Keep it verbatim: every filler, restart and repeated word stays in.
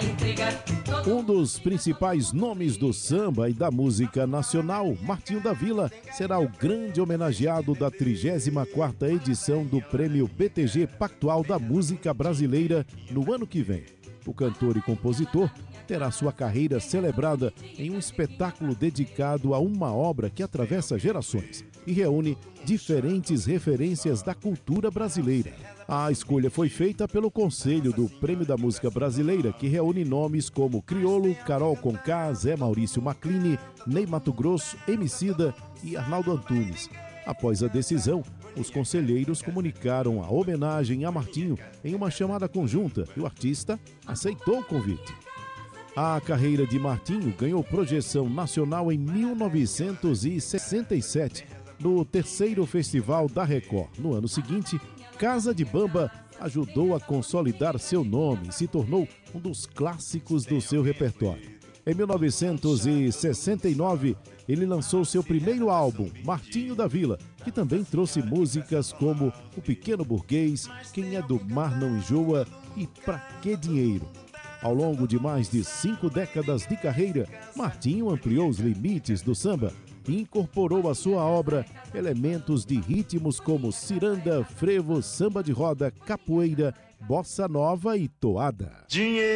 entregar todo... Um dos principais nomes do samba e da música nacional, Martinho da Vila, será o grande homenageado da trigésima quarta edição do Prêmio B T G Pactual da Música Brasileira no ano que vem. O cantor e compositor terá sua carreira celebrada em um espetáculo dedicado a uma obra que atravessa gerações e reúne diferentes referências da cultura brasileira. A escolha foi feita pelo Conselho do Prêmio da Música Brasileira, que reúne nomes como Criolo, Carol Conká, Zé Maurício Macline, Ney Matogrosso, Emicida e Arnaldo Antunes. Após a decisão, os conselheiros comunicaram a homenagem a Martinho em uma chamada conjunta e o artista aceitou o convite. A carreira de Martinho ganhou projeção nacional em mil novecentos e sessenta e sete, no terceiro Festival da Record. No ano seguinte, Casa de Bamba ajudou a consolidar seu nome e se tornou um dos clássicos do seu repertório. Em mil novecentos e sessenta e nove, ele lançou seu primeiro álbum, Martinho da Vila, que também trouxe músicas como O Pequeno Burguês, Quem é do Mar Não Enjoa e Pra Que Dinheiro. Ao longo de mais de cinco décadas de carreira, Martinho ampliou os limites do samba e incorporou à sua obra elementos de ritmos como ciranda, frevo, samba de roda, capoeira, bossa nova e toada. Dinheiro.